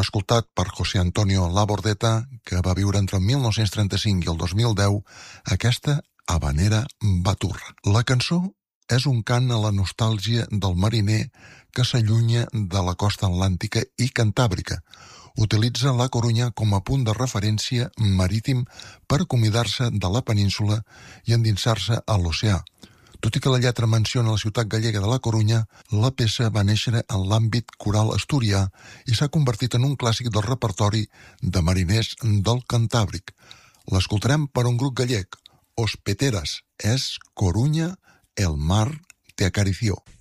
escoltat per José Antonio Labordeta, que va viure entre el 1935 i el 2010 aquesta habanera baturra. La cançó és un cant a la nostàlgia del mariner que s'allunya de la costa atlàntica i cantàbrica. Utilitza La Corunya com a punt de referència marítim per acomiadar-se de la península i endinsar-se a l'oceà. Tot i que la lletra menciona la ciutat gallega de La Corunya, la peça va néixer en l'àmbit coral asturià i s'ha convertit en un clàssic del repertori de mariners del Cantàbric. L'escoltarem per un grup gallec, Os Peteras, és Corunya, el mar te acarició.